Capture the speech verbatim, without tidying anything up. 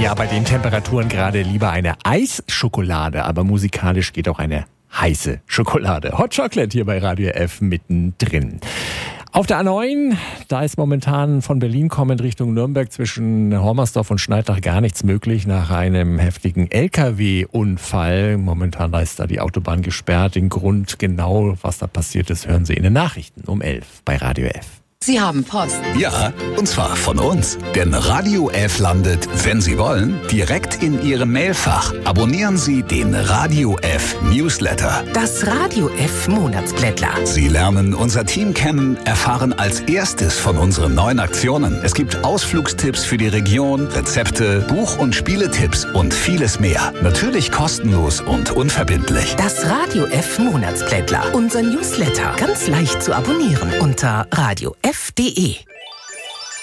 Ja, bei den Temperaturen gerade lieber eine Eisschokolade, aber musikalisch geht auch eine heiße Schokolade. Hot Chocolate hier bei Radio F mittendrin. Auf der A neun, da ist momentan von Berlin kommend Richtung Nürnberg zwischen Hormersdorf und Schneidach gar nichts möglich nach einem heftigen L K W-Unfall. Momentan da ist da die Autobahn gesperrt. Den Grund genau, was da passiert ist, hören Sie in den Nachrichten um elf bei Radio F. Sie haben Post. Ja, und zwar von uns. Denn Radio F landet, wenn Sie wollen, direkt in Ihrem Mailfach. Abonnieren Sie den Radio F Newsletter. Das Radio F Monatsblättler. Sie lernen unser Team kennen, erfahren als erstes von unseren neuen Aktionen. Es gibt Ausflugstipps für die Region, Rezepte, Buch- und Spieletipps und vieles mehr. Natürlich kostenlos und unverbindlich. Das Radio F Monatsblättler. Unser Newsletter. Ganz leicht zu abonnieren unter radio f punkt de.